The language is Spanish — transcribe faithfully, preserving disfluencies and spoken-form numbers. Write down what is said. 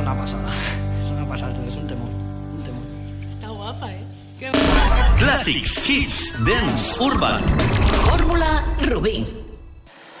una pasada. Es una pasada, es un temón. Un temón. Está guapa, ¿eh? Qué Clàssics, hits, dance, urban. Fórmula Rubí.